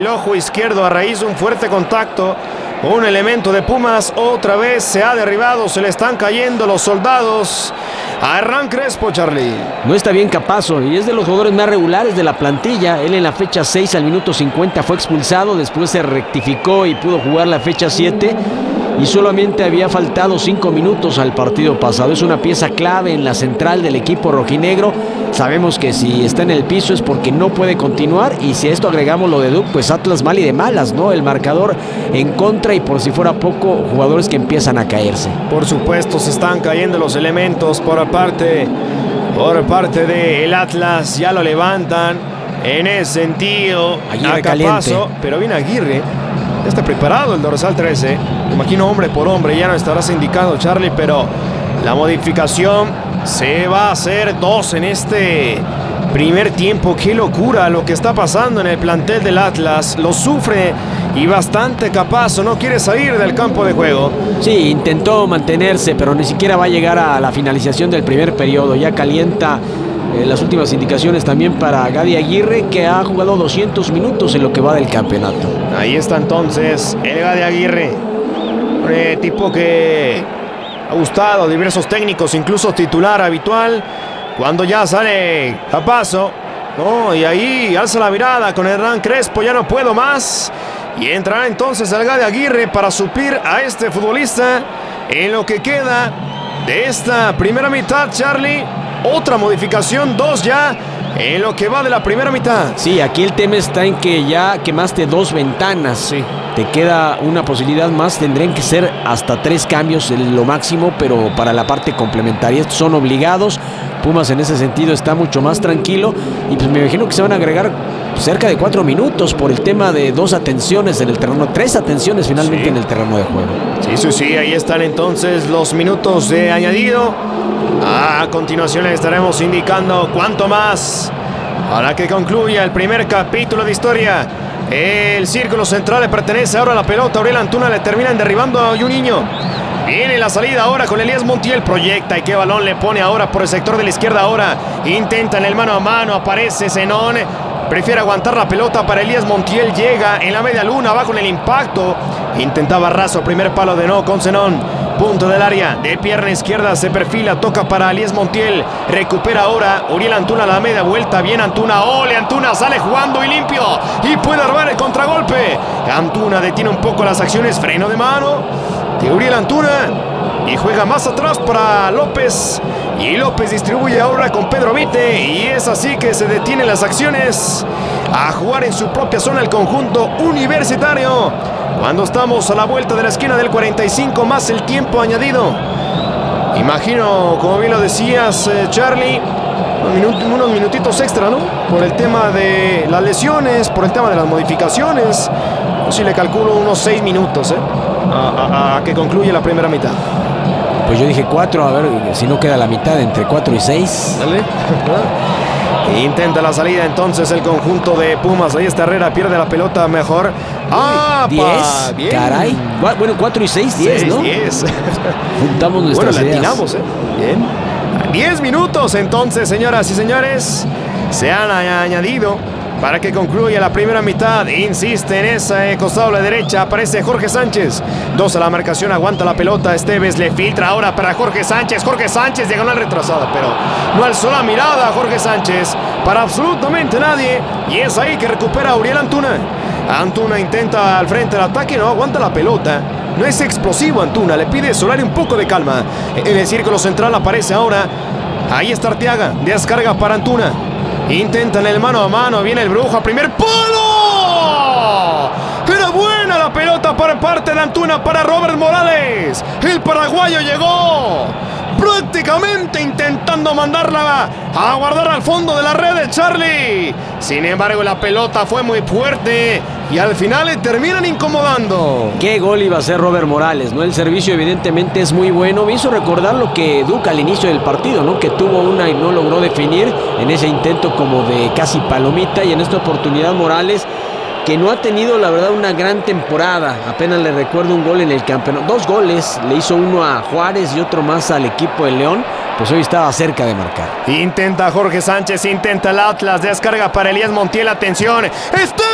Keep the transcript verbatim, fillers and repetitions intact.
El ojo izquierdo a raíz de un fuerte contacto. Un elemento de Pumas otra vez se ha derribado, se le están cayendo los soldados a Hernán Crespo, Charlie. No está bien Capazo y es de los jugadores más regulares de la plantilla. Él en la fecha seis al minuto cincuenta fue expulsado, después se rectificó y pudo jugar la fecha siete y solamente había faltado cinco minutos al partido pasado. Es una pieza clave en la central del equipo rojinegro. Sabemos que si está en el piso es porque no puede continuar, y si a esto agregamos lo de Duke, pues Atlas mal y de malas, ¿no? El marcador en contra y por si fuera poco, jugadores que empiezan a caerse. Por supuesto, se están cayendo los elementos por parte, por parte del Atlas, ya lo levantan en ese sentido. Aguirre caliente. Pero viene Aguirre, ya está preparado el dorsal trece, me imagino hombre por hombre, ya no estarás indicando, Charlie, pero la modificación se va a hacer dos en este primer tiempo. Qué locura lo que está pasando en el plantel del Atlas. Lo sufre y bastante Capazo, no quiere salir del campo de juego. Sí, intentó mantenerse, pero ni siquiera va a llegar a la finalización del primer periodo. Ya calienta eh, las últimas indicaciones también para Gadi Aguirre, que ha jugado doscientos minutos en lo que va del campeonato. Ahí está entonces el Gadi Aguirre, un tipo que ha gustado a diversos técnicos, incluso titular habitual. Cuando ya sale Capazo, ¿no? Y ahí alza la mirada con Hernán Crespo, ya no puedo más. Y entrará entonces el Gadi Aguirre para suplir a este futbolista en lo que queda de esta primera mitad, Charlie. Otra modificación, dos ya en lo que va de la primera mitad. Sí, aquí el tema está en que ya quemaste dos ventanas. Sí. Te queda una posibilidad más, tendrían que ser hasta tres cambios lo máximo, pero para la parte complementaria. Estos son obligados. Pumas en ese sentido está mucho más tranquilo y pues me imagino que se van a agregar cerca de cuatro minutos por el tema de dos atenciones en el terreno, tres atenciones finalmente sí. en el terreno de juego. Sí, sí, sí, ahí están entonces los minutos de añadido. A continuación les estaremos indicando cuánto más para que concluya el primer capítulo de historia. El círculo central le pertenece ahora a la pelota. Uriel Antuna le terminan derribando a un niño. Viene la salida ahora con Elías Montiel. Proyecta y qué balón le pone ahora por el sector de la izquierda ahora. Intentan el mano a mano. Aparece Zenón. Prefiere aguantar la pelota para Elías Montiel. Llega en la media luna. Va con el impacto. Intentaba raso. Primer palo de no con Zenón. Punto del área, de pierna izquierda se perfila, toca para Elías Montiel, recupera ahora Uriel Antuna, la media vuelta, bien Antuna, ole Antuna, sale jugando y limpio, y puede armar el contragolpe. Antuna detiene un poco las acciones, freno de mano de Uriel Antuna, y juega más atrás para López, y López distribuye ahora con Pedro Vite, y es así que se detienen las acciones a jugar en su propia zona el conjunto universitario. Cuando estamos a la vuelta de la esquina del cuarenta y cinco más el tiempo añadido. Imagino, como bien lo decías, eh, Charlie, unos, minut unos minutitos extra, ¿no? Por el tema de las lesiones, por el tema de las modificaciones. Yo sí le calculo unos seis minutos, ¿eh? A, a, a que concluya la primera mitad. Pues yo dije cuatro, a ver si no queda la mitad entre cuatro y seis. Dale. Intenta la salida entonces el conjunto de Pumas. Ahí está Herrera, pierde la pelota mejor. ¡Ah! diez, bien. Caray. Bueno, cuatro y seis, diez, ¿no? diez. Juntamos nuestras bueno, ideas. Bueno, latinamos, ¿eh? Bien. diez minutos entonces, señoras y señores. Se han añadido para que concluya la primera mitad. Insiste en ese costado a la derecha. Aparece Jorge Sánchez. Dos a la marcación. Aguanta la pelota. Esteves le filtra ahora para Jorge Sánchez. Jorge Sánchez, diagonal retrasada, pero no alzó la mirada a Jorge Sánchez para absolutamente nadie. Y es ahí que recupera a Uriel Antuna. Antuna intenta al frente del ataque. No aguanta la pelota. No es explosivo Antuna. Le pide Solari un poco de calma. En el círculo central aparece ahora. Ahí está Arteaga. Descarga para Antuna. Intentan el mano a mano, viene el Brujo a primer palo. Era buena la pelota por parte de Antuna para Robert Morales. El paraguayo llegó prácticamente intentando mandarla a guardar al fondo de la red de Charlie. Sin embargo, la pelota fue muy fuerte y al final le terminan incomodando. Qué gol iba a ser Robert Morales, ¿no? El servicio evidentemente es muy bueno. Me hizo recordar lo que Duke al inicio del partido, ¿no? Que tuvo una y no logró definir en ese intento como de casi palomita, y en esta oportunidad Morales, que no ha tenido la verdad una gran temporada. Apenas le recuerdo un gol en el campeonato, dos goles, le hizo uno a Juárez y otro más al equipo de León. Pues hoy estaba cerca de marcar. Intenta Jorge Sánchez, intenta el Atlas, descarga para Elías Montiel, atención, ¡está!